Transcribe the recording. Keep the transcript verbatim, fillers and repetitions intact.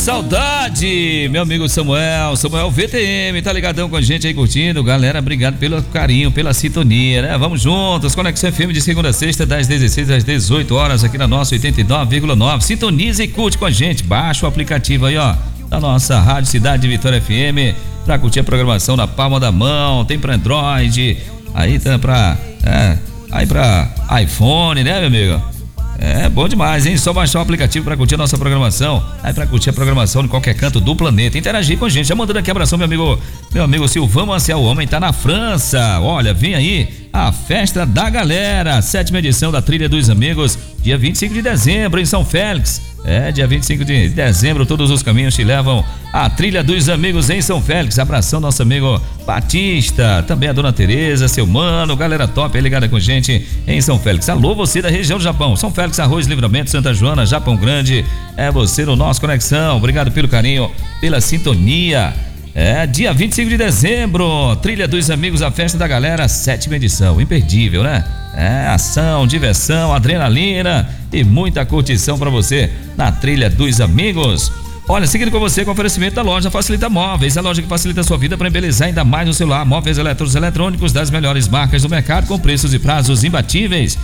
saudade, meu amigo Samuel, Samuel V T M, tá ligadão com a gente aí curtindo, galera, obrigado pelo carinho, pela sintonia, né? Vamos juntos, Conexão F M de segunda a sexta, das dezesseis às dezoito horas, aqui na nossa oitenta e nove vírgula nove, sintoniza e curte com a gente, baixa o aplicativo aí, ó, da nossa Rádio Cidade de Vitória F M, pra curtir a programação na palma da mão, tem pra Android, aí tá pra, é, aí pra iPhone, né, meu amigo? É bom demais, hein? Só baixar o aplicativo pra curtir a nossa programação. Aí pra curtir a programação em qualquer canto do planeta. Interagir com a gente. Já mandando aqui abração, meu amigo, meu amigo Silvão Manciel, o homem tá na França. Olha, vem aí a festa da galera. Sétima edição da Trilha dos Amigos, dia vinte e cinco de dezembro em São Félix. É, dia vinte e cinco de dezembro, todos os caminhos te levam à Trilha dos Amigos em São Félix. Abração, nosso amigo Batista, também a dona Tereza, seu mano, galera top aí ligada com a gente em São Félix. Alô, você da região do Japão, São Félix, Arroz, Livramento, Santa Joana, Japão Grande, é você no nosso Conexão. Obrigado pelo carinho, pela sintonia. É, dia vinte e cinco de dezembro, Trilha dos Amigos, a festa da galera, sétima edição, imperdível, né? É, ação, diversão, adrenalina e muita curtição pra você na Trilha dos Amigos. Olha, seguindo com você com o oferecimento da loja Facilita Móveis, a loja que facilita a sua vida para embelezar ainda mais o celular, móveis elétricos eletrônicos das melhores marcas do mercado com preços e prazos imbatíveis.